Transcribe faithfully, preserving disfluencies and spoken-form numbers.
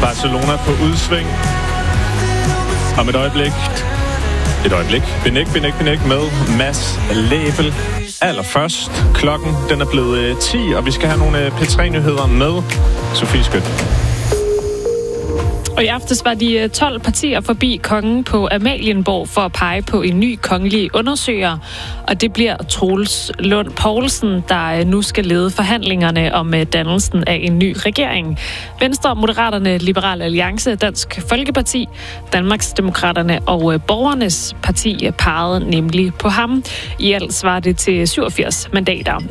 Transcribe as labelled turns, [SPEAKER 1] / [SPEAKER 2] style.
[SPEAKER 1] Barcelona på udsving. Om et øjeblik. Et øjeblik. Benæk, benæk, benæk med Mads Læbel. Allerførst. Klokken den er blevet ti, og vi skal have nogle P tre-nyheder med Sofie Skødt.
[SPEAKER 2] Og i aftes var de tolv partier forbi kongen på Amalienborg for at pege på en ny kongelig undersøger. Og det bliver Troels Lund Poulsen, der nu skal lede forhandlingerne om dannelsen af en ny regering. Venstre, Moderaterne, Liberal Alliance, Dansk Folkeparti, Danmarksdemokraterne og Borgernes Parti pegede nemlig på ham. I alt svarer det til syvogfirs mandater.